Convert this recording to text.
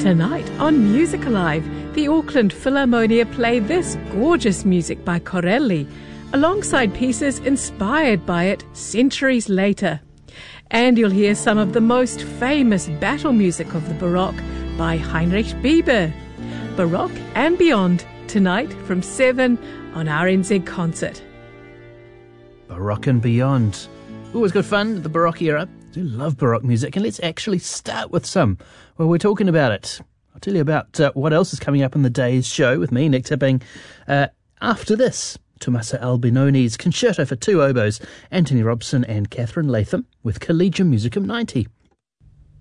Tonight on Music Alive, the Auckland Philharmonia play this gorgeous music by Corelli, alongside pieces inspired by it centuries later. And you'll hear some of the most famous battle music of the Baroque by Heinrich Bieber. Baroque and Beyond, tonight from 7 on RNZ Concert. Baroque and Beyond. Always good fun, the Baroque era. I do love Baroque music, and let's actually start with some. Well, we're talking about it. I'll tell you about what else is coming up in the day's show with me, Nick Tipping. After this, Tommaso Albinoni's Concerto for Two Oboes, Anthony Robson and Catherine Latham with Collegium Musicum 90.